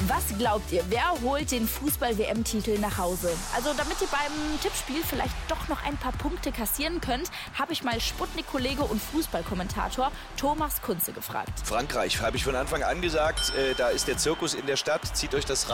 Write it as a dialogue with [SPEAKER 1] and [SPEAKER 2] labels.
[SPEAKER 1] Was glaubt ihr, wer holt den Fußball-WM-Titel nach Hause? Also damit ihr beim Tippspiel vielleicht doch noch ein paar Punkte kassieren könnt, habe ich mal Sputnik-Kollege und Fußballkommentator Thomas Kunze gefragt.
[SPEAKER 2] Frankreich, habe ich von Anfang an gesagt, da ist der Zirkus in der Stadt, zieht euch das